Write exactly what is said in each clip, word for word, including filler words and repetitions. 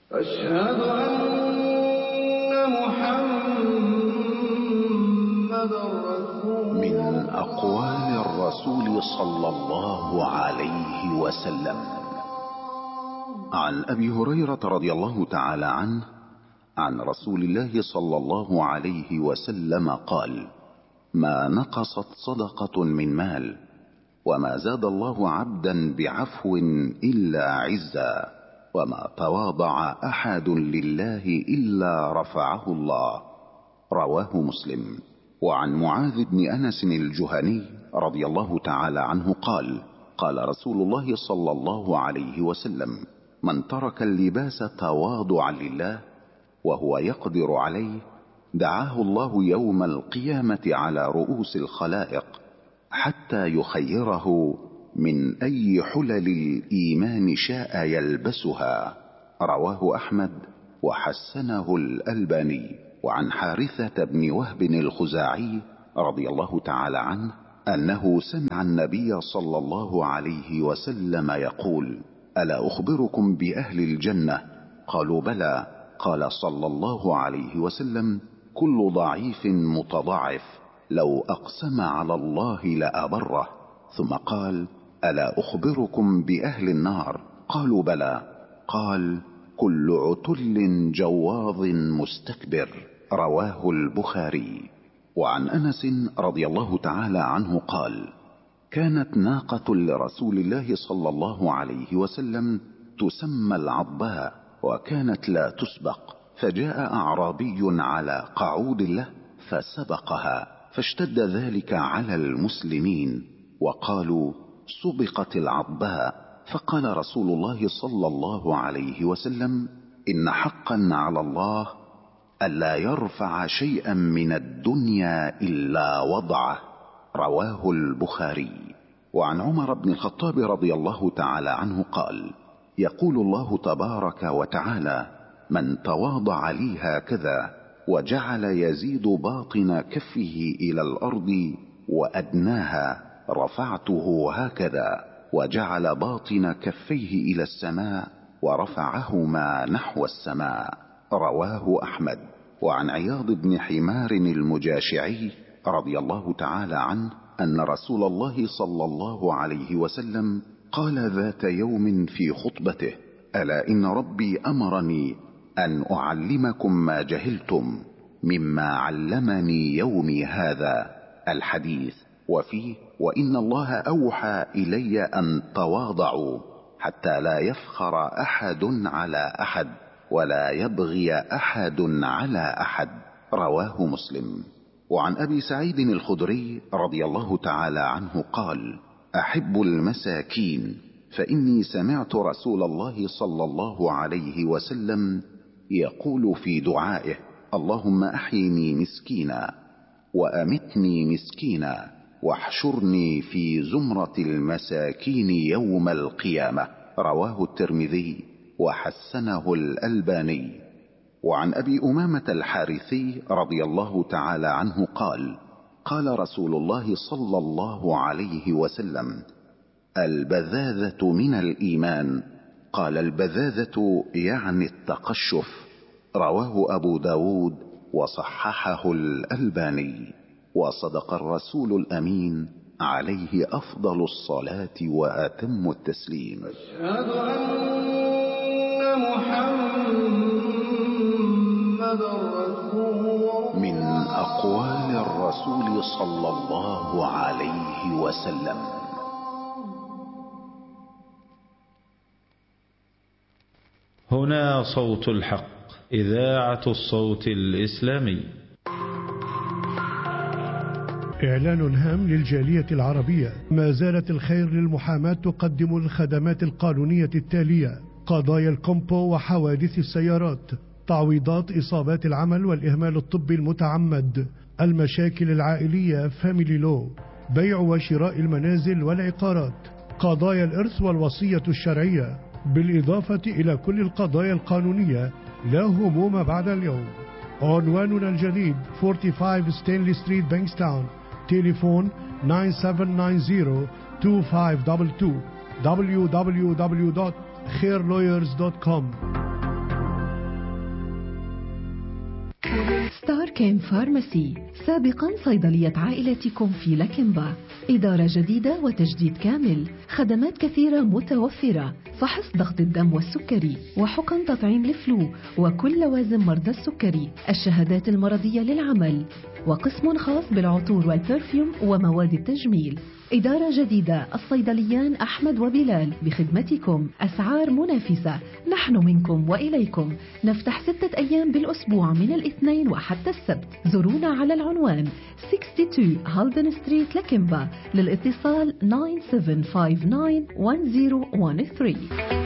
أشهد أن محمد رسول الله. من أقوال الرسول صلى الله عليه وسلم: عن أبي هريرة رضي الله تعالى عنه عن رسول الله صلى الله عليه وسلم قال: ما نقصت صدقة من مال، وما زاد الله عبدا بعفو إلا عزا، وما تواضع أحد لله إلا رفعه الله. رواه مسلم. وعن معاذ بن أنس الجهني رضي الله تعالى عنه قال: قال رسول الله صلى الله عليه وسلم: من ترك اللباس تواضعا لله وهو يقدر عليه دعاه الله يوم القيامة على رؤوس الخلائق حتى يخيره من أي حلل الإيمان شاء يلبسها. رواه أحمد وحسنه الألباني. وعن حارثة بن وهب الخزاعي رضي الله تعالى عنه أنه سمع النبي صلى الله عليه وسلم يقول: ألا أخبركم بأهل الجنة؟ قالوا: بلى. قال صلى الله عليه وسلم: كل ضعيف متضاعف لو أقسم على الله لأبره. ثم قال: ألا أخبركم بأهل النار؟ قالوا: بلى. قال: كل عتل جواظ مستكبر. رواه البخاري. وعن أنس رضي الله تعالى عنه قال: كانت ناقة لرسول الله صلى الله عليه وسلم تسمى العضباء، وكانت لا تسبق، فجاء أعرابي على قعود له فسبقها، فاشتد ذلك على المسلمين وقالوا: سبقت العضباء. فقال رسول الله صلى الله عليه وسلم: إن حقا على الله ألا يرفع شيئا من الدنيا إلا وضعه. رواه البخاري. وعن عمر بن الخطاب رضي الله تعالى عنه قال: يقول الله تبارك وتعالى: من تواضع لي هكذا وجعل يزيد باطن كفه إلى الأرض وأدناها رفعته هكذا، وجعل باطن كفيه إلى السماء ورفعهما نحو السماء. رواه أحمد. وعن عياض بن حمار المجاشعي رضي الله تعالى عنه أن رسول الله صلى الله عليه وسلم قال ذات يوم في خطبته: ألا إن ربي أمرني أن أعلمكم ما جهلتم مما علمني يومي هذا. الحديث. وفيه: وإن الله أوحى إلي أن تواضعوا حتى لا يفخر أحد على أحد ولا يبغي أحد على أحد. رواه مسلم. وعن أبي سعيد الخدري رضي الله تعالى عنه قال: أحب المساكين، فإني سمعت رسول الله صلى الله عليه وسلم يقول في دعائه: اللهم أحيني مسكينا وأمتني مسكينا واحشرني في زمرة المساكين يوم القيامة. رواه الترمذي وحسنه الألباني. وعن أبي أمامة الحارثي رضي الله تعالى عنه قال: قال رسول الله صلى الله عليه وسلم: البذاذة من الإيمان. قال: البذاذة يعني التقشف. رواه أبو داود وصححه الألباني. وصدق الرسول الأمين عليه أفضل الصلاة وأتم التسليم. أشهد أن محمد رسول الله. من أقوال الرسول صلى الله عليه وسلم: هنا صوت الحق، إذاعة الصوت الإسلامي. إعلان هام للجالية العربية: ما زالت الخير للمحاماة تقدم الخدمات القانونية التالية: قضايا الكومبو وحوادث السيارات، تعويضات إصابات العمل والإهمال الطبي المتعمد، المشاكل العائلية فاميلي لو، بيع وشراء المنازل والعقارات، قضايا الإرث والوصية الشرعية، بالإضافة إلى كل القضايا القانونية لا هموم بعد اليوم. عنواننا الجديد خمسة وأربعين ستانلي ستريت بانكستاون. تليفون تسعة سبعة تسعة صفر اتنين خمسة اتنين اتنين دبليو دبليو دبليو دوت خير لويرز دوت كوم. ستار كيم فارماسي، سابقا صيدلية عائلتكم في لكمبا. إدارة جديدة وتجديد كامل، خدمات كثيرة متوفرة، فحص ضغط الدم والسكري، وحقن تطعيم لفلو وكل لوازم مرضى السكري، الشهادات المرضية للعمل، وقسم خاص بالعطور والبرفيوم ومواد التجميل. إدارة جديدة، الصيدليان أحمد وبلال بخدمتكم، أسعار منافسة، نحن منكم وإليكم. نفتح ستة أيام بالأسبوع من الاثنين وحتى السبت. زورونا على العنوان اثنين وستين هالدن ستريت لكمبا، للاتصال تسعة سبعة خمسة تسعة واحد صفر واحد ثلاثة.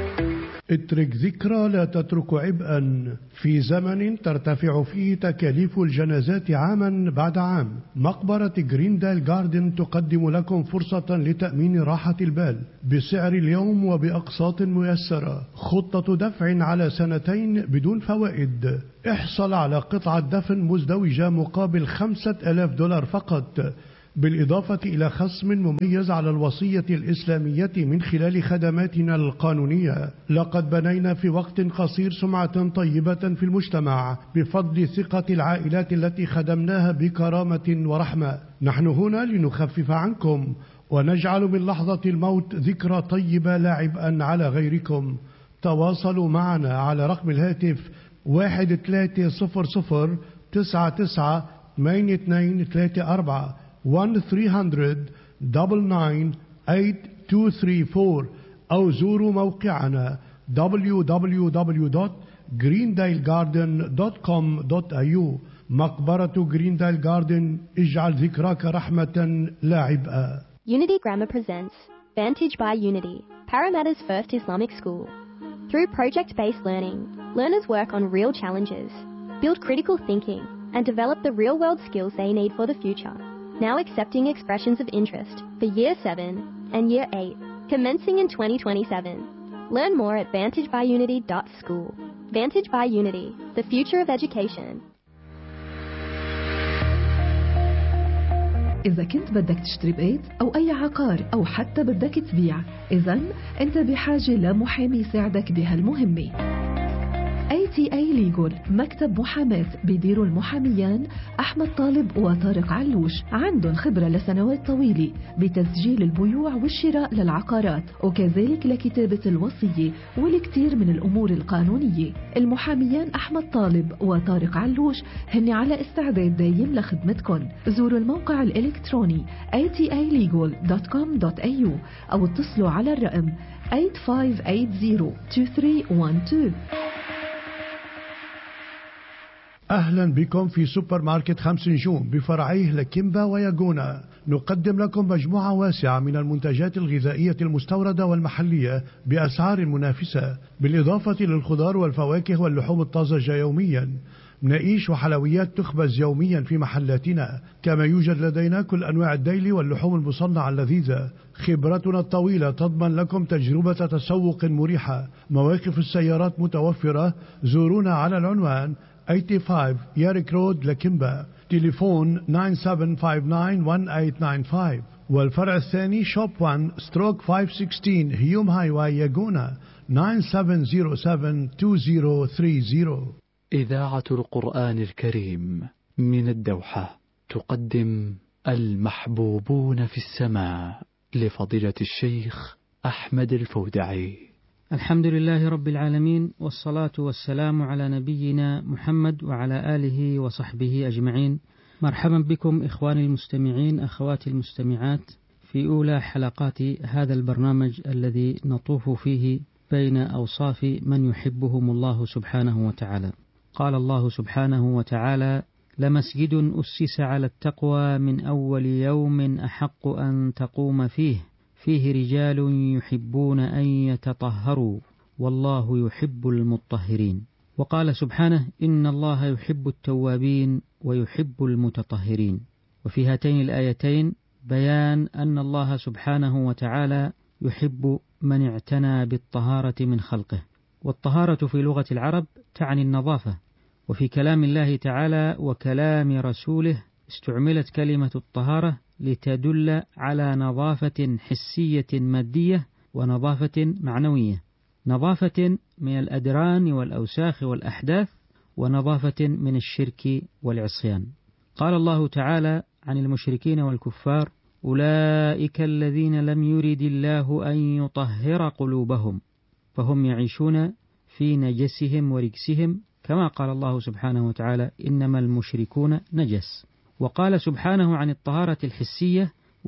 اترك ذكرى لا تترك عبئا. في زمن ترتفع فيه تكاليف الجنازات عاما بعد عام، مقبرة جريندايل جاردن تقدم لكم فرصة لتأمين راحة البال بسعر اليوم وبأقساط ميسرة. خطة دفع على سنتين بدون فوائد. احصل على قطعة دفن مزدوجة مقابل خمسة آلاف دولار فقط، بالإضافة إلى خصم مميز على الوصية الإسلامية من خلال خدماتنا القانونية. لقد بنينا في وقت قصير سمعة طيبة في المجتمع بفضل ثقة العائلات التي خدمناها بكرامة ورحمة. نحن هنا لنخفف عنكم ونجعل من لحظة الموت ذكرى طيبة لا عبئا على غيركم. تواصلوا معنا على رقم الهاتف واحد ثلاثة صفر صفر تسعة تسعة ثمانية اثنين ثلاثة أربعة واحد ثلاثمئة تسعة تسعة ثمانية اثنين ثلاثة أربعة أو زوروا موقعنا دبليو دبليو دبليو دوت جريندايل جاردن دوت كوم دوت إيه يو. مقبرة جريندايل جاردن، اجعل ذكراك رحمة لا عبئا. Unity Grammar presents Vantage by Unity, Parramatta's first Islamic school. Through project-based learning, learners work on real challenges, build critical thinking, and develop the real-world skills they need for the future. Now accepting expressions of interest for Year seven and Year eight, commencing in twenty twenty-seven. Learn more at vantage by unity dot school. Vantage by Unity, the future of education. إذا كنت بدك تشتري بيت أو أي عقار أو حتى بدك تبيع، إذن أنت بحاجة لمحامي يساعدك بهالمهمة. إيه تي إيه Legal، مكتب محاماة بيديروا المحاميان أحمد طالب وطارق علوش. عندهم خبرة لسنوات طويلة بتسجيل البيوع والشراء للعقارات، وكذلك لكتابة الوصية والكثير من الأمور القانونية. المحاميان أحمد طالب وطارق علوش هن على استعداد دايم لخدمتكم. زوروا الموقع الإلكتروني إيه تي إيه ليجل دوت كوم دوت إيه يو أو اتصلوا على الرقم ثمانية خمسة ثمانية صفر اثنين ثلاثة واحد اثنين. أهلا بكم في سوبر ماركت خمس نجوم بفرعيه لكيمبا وياغونا. نقدم لكم مجموعة واسعة من المنتجات الغذائية المستوردة والمحلية بأسعار منافسة، بالإضافة للخضار والفواكه واللحوم الطازجة يوميا. مناقيش وحلويات تخبز يوميا في محلاتنا، كما يوجد لدينا كل أنواع الديلي واللحوم المصنعة اللذيذة. خبرتنا الطويلة تضمن لكم تجربة تسوق مريحة. مواقف السيارات متوفرة. زورونا على العنوان خمسة وثمانين ياريك رود لكيمبا، تليفون تسعة سبعة خمسة تسعة واحد ثمانية تسعة خمسة. والفرع الثاني شوب واحد ستروك خمسمئة وستة عشر هيوم هاي واي ياغونا تسعة سبعة صفر سبعة اثنين صفر ثلاثين. إذاعة القرآن الكريم من الدوحة تقدم المحبوبون في السماء لفضيلة الشيخ أحمد الفودعي. الحمد لله رب العالمين، والصلاة والسلام على نبينا محمد وعلى آله وصحبه أجمعين. مرحبا بكم إخواني المستمعين، أخواتي المستمعات، في أولى حلقات هذا البرنامج الذي نطوف فيه بين أوصاف من يحبهم الله سبحانه وتعالى. قال الله سبحانه وتعالى: لمسجد أسس على التقوى من أول يوم أحق أن تقوم فيه فيه رجال يحبون أن يتطهروا والله يحب المطهرين. وقال سبحانه: إن الله يحب التوابين ويحب المتطهرين. وفي هاتين الآيتين بيان أن الله سبحانه وتعالى يحب من اعتنى بالطهارة من خلقه. والطهارة في لغة العرب تعني النظافة، وفي كلام الله تعالى وكلام رسوله استعملت كلمة الطهارة لتدل على نظافة حسية مادية ونظافة معنوية. نظافة من الأدران والأوساخ والأحداث، ونظافة من الشرك والعصيان. قال الله تعالى عن المشركين والكفار: أولئك الذين لم يرد الله أن يطهر قلوبهم فهم يعيشون في نجسهم ورجسهم، كما قال الله سبحانه وتعالى: إنما المشركون نجس. وقال سبحانه عن الطهارة الحسية: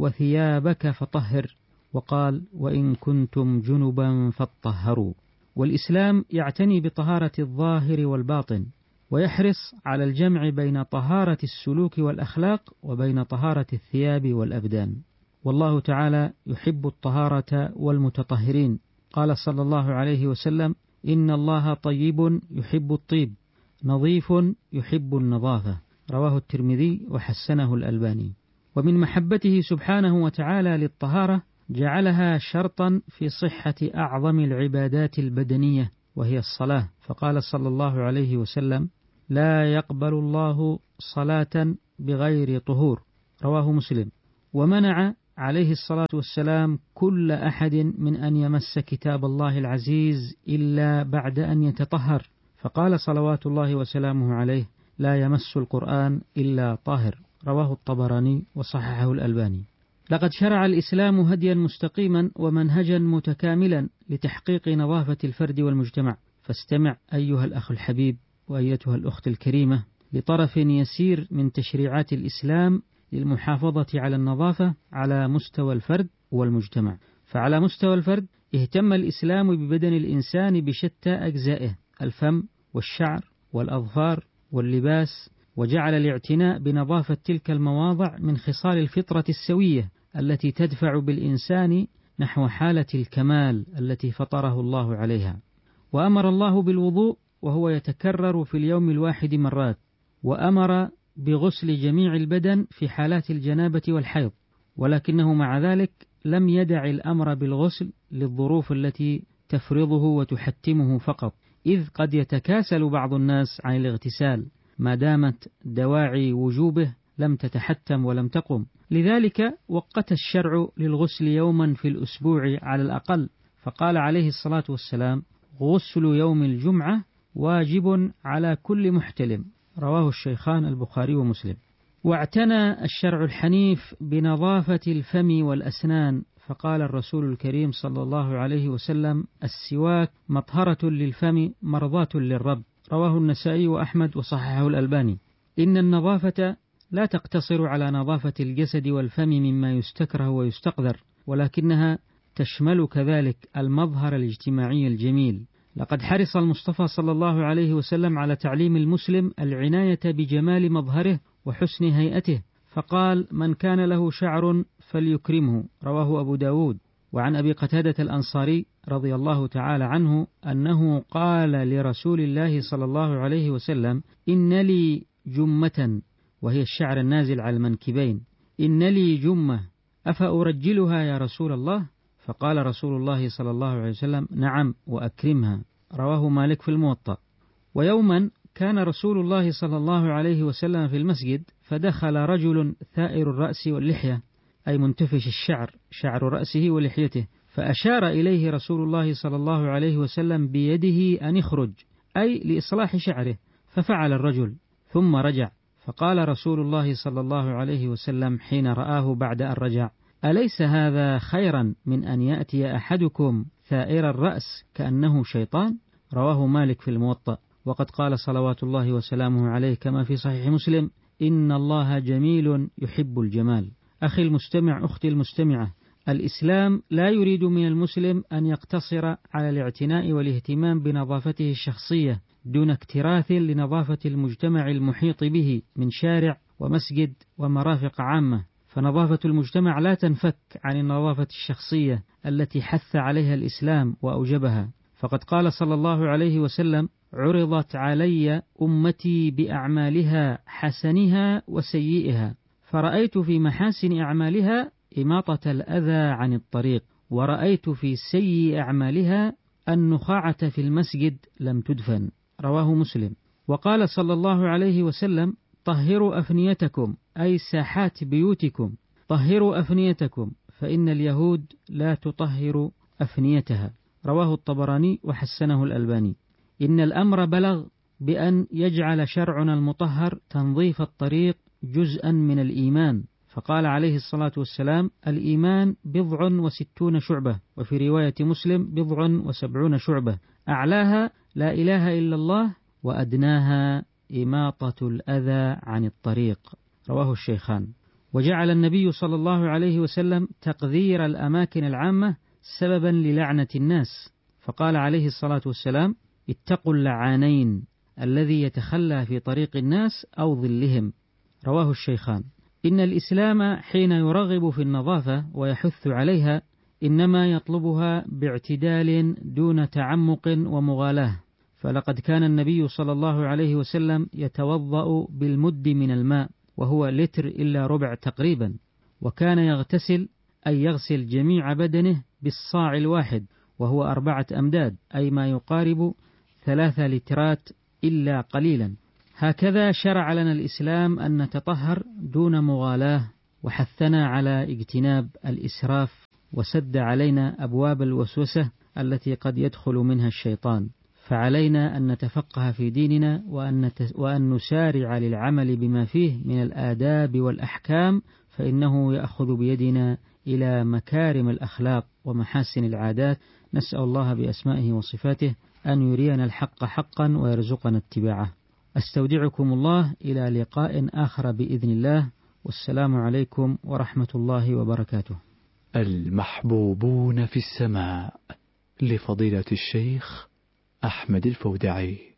وثيابك فطهر، وقال: وإن كنتم جنبا فاطهروا. والإسلام يعتني بطهارة الظاهر والباطن، ويحرص على الجمع بين طهارة السلوك والأخلاق وبين طهارة الثياب والأبدان. والله تعالى يحب الطهارة والمتطهرين. قال صلى الله عليه وسلم: إن الله طيب يحب الطيب، نظيف يحب النظافة. رواه الترمذي وحسنه الألباني. ومن محبته سبحانه وتعالى للطهارة جعلها شرطا في صحة أعظم العبادات البدنية وهي الصلاة، فقال صلى الله عليه وسلم: لا يقبل الله صلاة بغير طهور. رواه مسلم. ومنع عليه الصلاة والسلام كل أحد من أن يمس كتاب الله العزيز إلا بعد أن يتطهر، فقال صلوات الله وسلامه عليه: لا يمس القرآن إلا طاهر. رواه الطبراني وصححه الألباني. لقد شرع الإسلام هديا مستقيما ومنهجا متكاملا لتحقيق نظافة الفرد والمجتمع. فاستمع أيها الأخ الحبيب وأيتها الأخت الكريمة لطرف يسير من تشريعات الإسلام للمحافظة على النظافة على مستوى الفرد والمجتمع. فعلى مستوى الفرد اهتم الإسلام ببدن الإنسان بشتى أجزائه: الفم والشعر والأظفار واللباس، وجعل الاعتناء بنظافة تلك المواضع من خصال الفطرة السوية التي تدفع بالإنسان نحو حالة الكمال التي فطره الله عليها. وأمر الله بالوضوء وهو يتكرر في اليوم الواحد مرات، وأمر بغسل جميع البدن في حالات الجنابة والحيض، ولكنه مع ذلك لم يدع الأمر بالغسل للظروف التي تفرضه وتحتمه فقط، إذ قد يتكاسل بعض الناس عن الاغتسال ما دامت دواعي وجوبه لم تتحتم ولم تقم. لذلك وقت الشرع للغسل يوما في الأسبوع على الأقل، فقال عليه الصلاة والسلام: غسل يوم الجمعة واجب على كل محتلم. رواه الشيخان البخاري ومسلم. واعتنى الشرع الحنيف بنظافة الفم والأسنان، فقال الرسول الكريم صلى الله عليه وسلم: السواك مطهرة للفم مرضاة للرب. رواه النسائي وأحمد وصححه الألباني. إن النظافة لا تقتصر على نظافة الجسد والفم مما يستكره ويستقذر، ولكنها تشمل كذلك المظهر الاجتماعي الجميل. لقد حرص المصطفى صلى الله عليه وسلم على تعليم المسلم العناية بجمال مظهره وحسن هيئته، فقال: من كان له شعر فليكرمه. رواه أبو داود. وعن أبي قتادة الأنصاري رضي الله تعالى عنه أنه قال لرسول الله صلى الله عليه وسلم: إن لي جمة، وهي الشعر النازل على المنكبين، إن لي جمة أفأرجلها يا رسول الله؟ فقال رسول الله صلى الله عليه وسلم: نعم وأكرمها. رواه مالك في الموطأ. ويوما كان رسول الله صلى الله عليه وسلم في المسجد، فدخل رجل ثائر الرأس واللحية، أي منتفش الشعر، شعر رأسه ولحيته، فأشار إليه رسول الله صلى الله عليه وسلم بيده أن يخرج، أي لإصلاح شعره، ففعل الرجل ثم رجع، فقال رسول الله صلى الله عليه وسلم حين رآه بعد أن رجع: أليس هذا خيرا من أن يأتي أحدكم ثائر الرأس كأنه شيطان؟ رواه مالك في الموطأ. وقد قال صلوات الله وسلامه عليه كما في صحيح مسلم: إن الله جميل يحب الجمال. أخي المستمع، أختي المستمعة، الإسلام لا يريد من المسلم أن يقتصر على الاعتناء والاهتمام بنظافته الشخصية دون اكتراث لنظافة المجتمع المحيط به من شارع ومسجد ومرافق عامة، فنظافة المجتمع لا تنفك عن النظافة الشخصية التي حث عليها الإسلام وأوجبها. فقد قال صلى الله عليه وسلم: عرضت علي أمتي بأعمالها حسنها وسيئها، فرأيت في محاسن أعمالها إماطة الأذى عن الطريق، ورأيت في سيء أعمالها النخاعة في المسجد لم تدفن. رواه مسلم. وقال صلى الله عليه وسلم: طهروا أفنيتكم، أي ساحات بيوتكم، طهروا أفنيتكم، فإن اليهود لا تطهر أفنيتها. رواه الطبراني وحسنه الألباني. إن الأمر بلغ بأن يجعل شرعنا المطهر تنظيف الطريق جزءا من الإيمان، فقال عليه الصلاة والسلام: الإيمان بضع وستون شعبة، وفي رواية مسلم بضع وسبعون شعبة، أعلاها لا إله إلا الله، وأدناها إماطة الأذى عن الطريق، رواه الشيخان. وجعل النبي صلى الله عليه وسلم تقذير الأماكن العامة سببا للعنة الناس، فقال عليه الصلاة والسلام: اتقوا اللعانين، الذي يتخلى في طريق الناس أو ظلهم، رواه الشيخان. إن الإسلام حين يرغب في النظافة ويحث عليها إنما يطلبها باعتدال دون تعمق ومغالاة، فلقد كان النبي صلى الله عليه وسلم يتوضأ بالمد من الماء، وهو لتر إلا ربع تقريبا، وكان يغتسل أي يغسل جميع بدنه بالصاع الواحد، وهو أربعة أمداد، أي ما يقارب ثلاثة لترات إلا قليلا. هكذا شرع لنا الإسلام أن نتطهر دون مغالاة، وحثنا على اجتناب الإسراف، وسد علينا أبواب الوسوسة التي قد يدخل منها الشيطان. فعلينا أن نتفقه في ديننا، وأن, وأن نسارع للعمل بما فيه من الآداب والأحكام، فإنه يأخذ بيدنا إلى مكارم الأخلاق ومحاسن العادات. نسأل الله بأسمائه وصفاته أن يرينا الحق حقا ويرزقنا اتباعه. أستودعكم الله إلى لقاء آخر بإذن الله، والسلام عليكم ورحمة الله وبركاته. المحبوبون في السماء، لفضيلة الشيخ أحمد الفودعي.